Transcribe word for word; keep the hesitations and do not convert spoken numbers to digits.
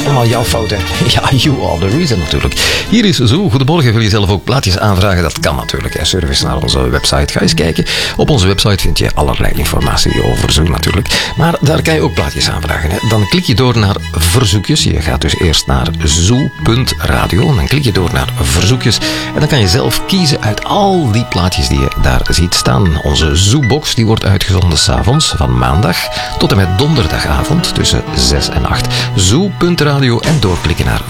allemaal jouw fout, hè? Ja, you are the reason natuurlijk. Hier is Zo. Goedemorgen. Wil je zelf ook plaatjes aanvragen? Dat kan natuurlijk. Hè. Service naar onze website. Ga eens kijken. Op onze website vind je allerlei informatie over Zo natuurlijk. Maar daar kan je ook plaatjes aanvragen. Hè. Dan klik je door naar verzoekjes. Je gaat dus eerst naar zo punt radio. Dan klik je door naar verzoekjes. En dan kan je zelf kiezen uit al die plaatjes die je daar ziet staan. Onze Zo-box die wordt uitgezonden 's avonds van maandag tot en met donderdagavond tussen zes en acht. zo punt radio en doorklikken naar